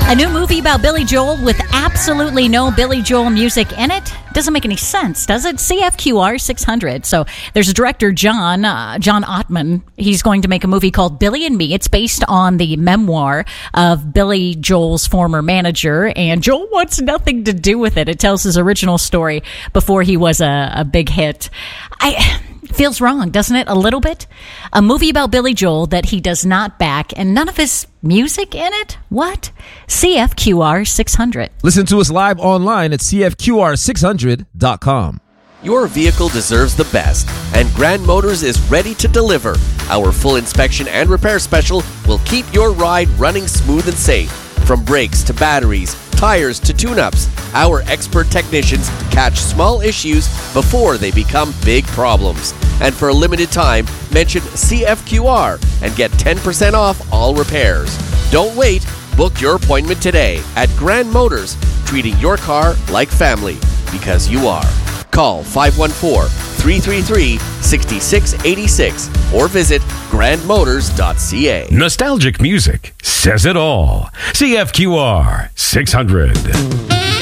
A new movie about Billy Joel with absolutely no Billy Joel music in it? Doesn't make any sense, does it? CFQR 600. So there's a director, John Ottman. He's going to make a movie called Billy and Me. It's based on the memoir of Billy Joel's former manager, and Joel wants nothing to do with it. It tells his original story before he was a big hit. Feels wrong, doesn't it? A little bit? A movie about Billy Joel that he does not back and none of his music in it? What? CFQR 600. Listen to us live online at CFQR600.com. Your vehicle deserves the best, and Grand Motors is ready to deliver. Our full inspection and repair special will keep your ride running smooth and safe. From brakes to batteries, tires to tune-ups, our expert technicians catch small issues before they become big problems. And for a limited time, mention CFQR and get 10% off all repairs. Don't wait. Book your appointment today at Grand Motors, treating your car like family, because you are. Call 514-333-6686 or visit grandmotors.ca. Nostalgic music says it all. CFQR 600.